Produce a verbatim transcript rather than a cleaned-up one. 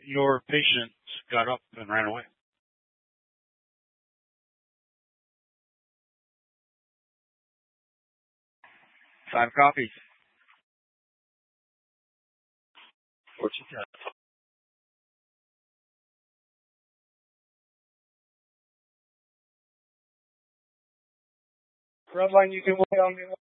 your patient got up and ran away. Five copies. Fortune test. Redline, you can wait on me.